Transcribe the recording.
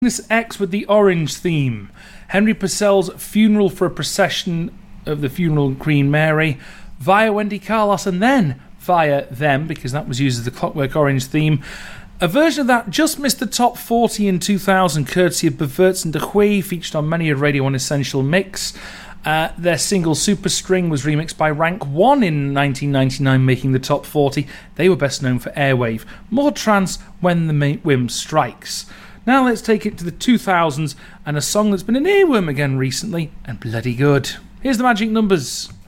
Cygnus X with the orange theme. Henry Purcell's Funeral for a Procession of the Funeral of Queen Mary. Via Wendy Carlos, and then via Them, because that was used as the Clockwork Orange theme. A version of that just missed the top 40 in 2000, courtesy of Beverts and De Huy, featured on many a Radio 1 Essential mix. Their single Superstring was remixed by Rank 1 in 1999, making the top 40. They were best known for Airwave. More trance when the whim strikes. Now let's take it to the 2000s and a song that's been an earworm again recently, and bloody good. Here's the Magic Numbers.